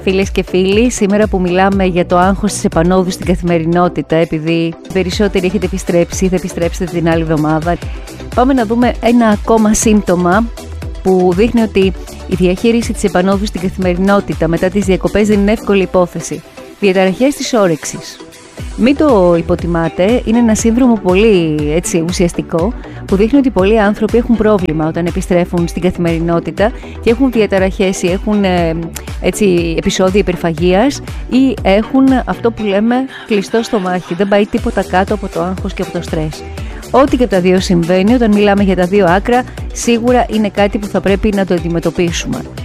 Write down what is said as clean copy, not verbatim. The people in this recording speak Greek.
Φίλες και φίλοι, σήμερα που μιλάμε για το άγχος της επανόδου στην καθημερινότητα, επειδή περισσότεροι έχετε επιστρέψει, θα επιστρέψετε την άλλη εβδομάδα, πάμε να δούμε ένα ακόμα σύμπτωμα που δείχνει ότι η διαχείριση της επανόδου στην καθημερινότητα μετά τις διακοπές δεν είναι εύκολη υπόθεση. Διαταραχές της όρεξης. Μην το υποτιμάτε, είναι ένα σύνδρομο πολύ ουσιαστικό που δείχνει ότι πολλοί άνθρωποι έχουν πρόβλημα όταν επιστρέφουν στην καθημερινότητα και έχουν διαταραχές ή έχουν επεισόδια υπερφαγίας ή έχουν αυτό που λέμε κλειστό στομάχι. Δεν πάει τίποτα κάτω από το άγχος και από το στρες. Ό,τι και από τα δύο συμβαίνει, όταν μιλάμε για τα δύο άκρα, σίγουρα είναι κάτι που θα πρέπει να το αντιμετωπίσουμε.